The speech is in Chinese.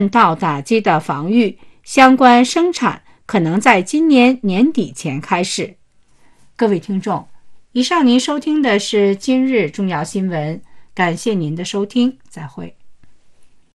道打击的防御，相关生产可能在今年年底前开始。各位听众，以上您收听的是今日重要新闻，感谢您的收听，再会。